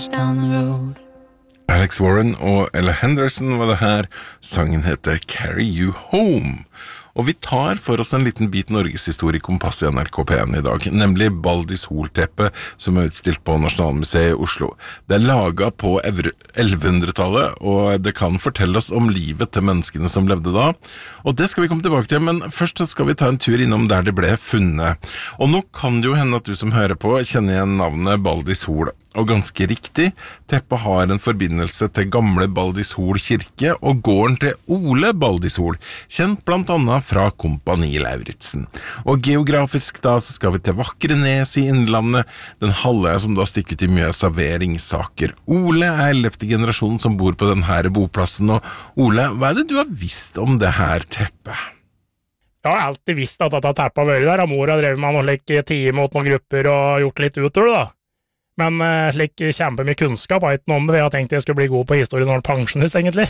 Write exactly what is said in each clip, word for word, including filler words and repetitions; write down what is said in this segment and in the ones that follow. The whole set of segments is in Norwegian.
down the road. Alex Warren og Ella Henderson var det her. Sangen heter Carry You Home. Og vi tar for oss en liten bit Norgeshistorie i Kompass i N R K P en i dag, nemlig Baldis Hol-teppe som er utstilt på Nasjonalmuseet i Oslo. Det er laget på ellevehundretallet, og det kan fortelle oss om livet til menneskene som levde da. Og det skal vi komme tilbake til, men først så skal vi ta en tur innom der det ble funnet. Og nå kan det jo hende at du som hører på kjenner igjen navnet Baldis Hol. Og ganske riktig, teppet har en forbindelse til gamle Baldis Hol kirke og gården til Ole Baldis Hol, kjent blant annet fra Kompani Lauritzen. Og geografisk da så skal vi til Vakrenes i Innlandet, den halvøya som da stikker ut i Mjøsa ved Ringsaker. Ole er ellevte generasjon som bor på denne boplassen, og Ole, hva er det du har visst om det her teppet? Jeg har alltid visst at dette teppet har vært der, og mor har drevet med noen like time mot noen grupper og gjort litt utover da. Men uh, slik kjempemye kunnskap har jeg ikke noe om det, jeg har tenkt jeg skulle bli god på historien når jeg er pensjonist, egentlig.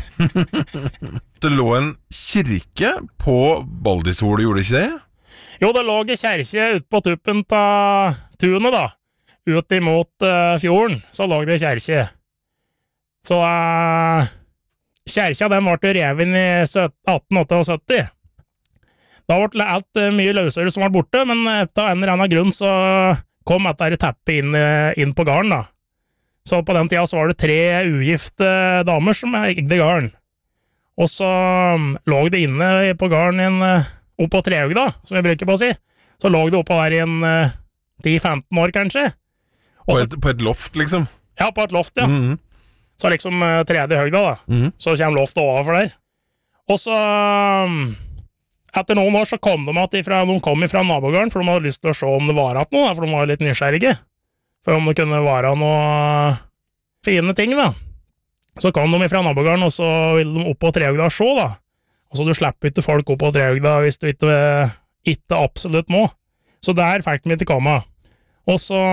Det lå en kirke på Baldis Hol, gjorde det ikke det? Jo, det lå en kjerke ut på tuppen av tunet da, ut imot uh, fjorden, så lå det en kjerke. Så uh, kjerka den ble revet i atten syttiåtte. Da ble alt uh, mye løsere som var borte, men uh, av en eller annen grunn så kom etter teppet inn, inn på garden da. Så på den tida så var det tre ugifte damer som eggde garden. Og så um, lå det inne på garden en, uh, oppå trehaug da, som jeg bruker på å si. Så lå det oppå der i en uh, ti femten år kanskje. På et, på et loft liksom? Ja, på et loft, ja. Mm-hmm. Så liksom uh, tredje høgda da. Mm-hmm. Så kommer loftet overfor der. Og så... Um, Etter noen år så kom de, at de, fra, de kom ifra nabogården, for de hadde lyst til å se om det var at noe, for de var litt nysgjerrige. For om det kunne være noe fine ting, da. Så kom de ifra nabogården, og så ville de opp på trehaugda og se, da. Og så du slipper ikke folk opp på trehaugda hvis du ikke, ikke absolutt må. Så der fikk de ikke komme. Og så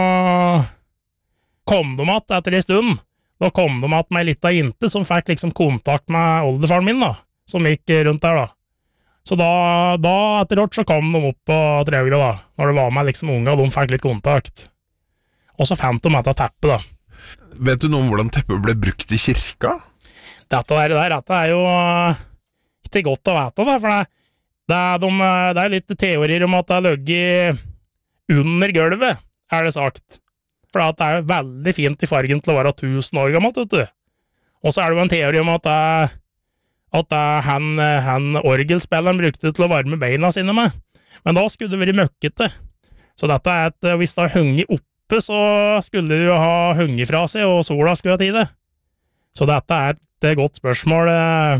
kom de att etter en stund. Da kom de att med en liten jente som fikk liksom kontakt med oldefaren min, da. Som gikk rundt der, da. Så da, da etter hvert så kom de opp på trehaugda da, når det var med liksom unge, og de fikk litt kontakt. Og så fant de dette teppet da. Vet du noe om hvordan teppet ble brukt i kirka? Dette der, der dette er jo ikke godt å vite det, for det, det, er, de, det er litt teorier om at det er løgget under gulvet, er det sagt. For det er veldig fint i fargen til å være tusen år gammelt, vet du. Og så er det jo en teori om at det er at han, han orgelspilleren brukte til å varme beina sine med. Men da skulle det være møkkete. Så dette er et, hvis det har hengt oppe, så skulle det jo ha hengt fra seg, og sola skulle ha tid det. Så dette er et godt spørsmål.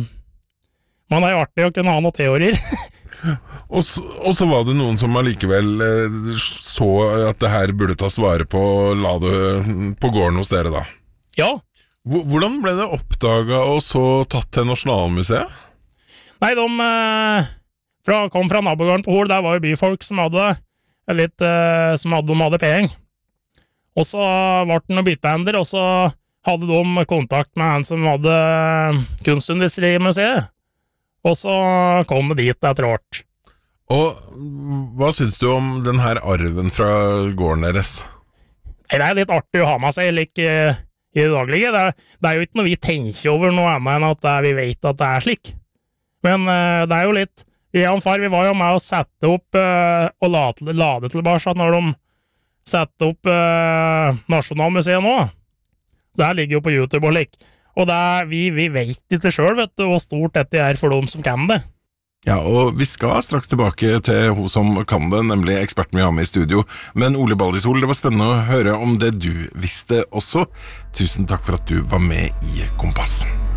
Man er jo artig å kunne ha noen teorier. og, så, og så var det noen som allikevel så at det her burde tas vare på, og la det på gården hos dere da. Ja. Hvordan ble det oppdaget og så tatt til Nasjonalmuseet? Nei, de eh, fra, kom fra nabogården på Hol, der var jo byfolk som hadde litt, eh, som hadde, de hadde penger. Og så ble det noen byttehender, og så hadde de kontakt med han som hadde Kunstindustrimuseet. Og så kom det dit etter hvert. Og hva synes du om den her arven fra gården deres? Nei, det er litt artig å ha med seg, like... i det daglige. Det er, det er jo ikke noe vi tenker over noe annet enn at er, vi vet at det er slik. Men uh, det er jo litt, vi, far, vi var jo med å sette opp uh, og lade, lade tilbake når de sette opp uh, Nasjonalmuseet nå. Det her ligger jo på YouTube og lik. Og det er, vi, vi vet ikke selv, vet du, hvor stort dette er for dem som kan det. Ja, og vi skal straks tilbake til hun som kan det, nemlig eksperten vi har med i studio. Men Ole Baldis Hol, det var spennende å høre om det du visste også. Tusen takk for at du var med i Kompass.